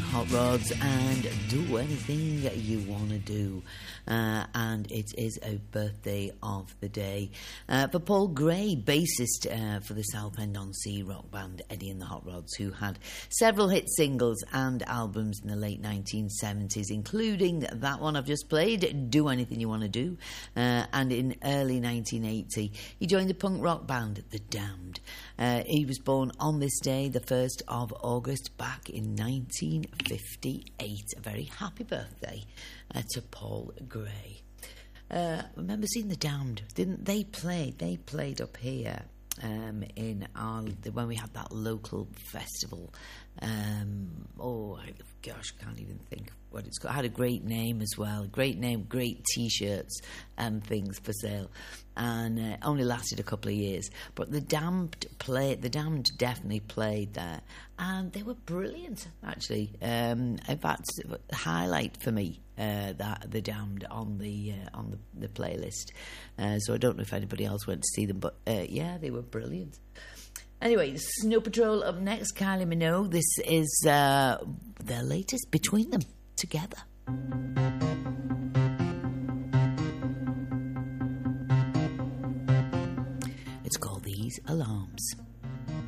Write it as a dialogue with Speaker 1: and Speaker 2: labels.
Speaker 1: Hot Rods and Do Anything You Wanna Do. And it is a birthday of the day for Paul Gray, bassist for the Southend-on-Sea rock band Eddie and the Hot Rods, who had several hit singles and albums in the late 1970s, including that one I've just played, Do Anything You Wanna Do. And in early 1980, he joined the punk rock band The Damned. He was born on this day, the 1st of August, back in 1958. A very happy birthday to Paul Gray. Remember seeing The Damned? Didn't they play? They played up here in our, when we had that local festival. Gosh, I can't even think what it's called. It had a great name as well. Great name, great T-shirts and things for sale. And only lasted a couple of years. But The Damned definitely played there. And they were brilliant, actually. In fact, a highlight for me, that The Damned on the playlist. So I don't know if anybody else went to see them, but yeah, they were brilliant. Anyway, Snow Patrol up next, Kylie Minogue. This is their latest, Between Them Together. It's called These Alarms.